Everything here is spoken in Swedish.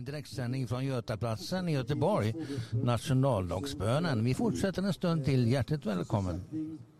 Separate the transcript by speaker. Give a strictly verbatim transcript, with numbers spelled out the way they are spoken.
Speaker 1: en direktsändning från Götaplatsen i Göteborg, nationaldagsbönen. Vi fortsätter en stund till. Hjärtligt välkommen.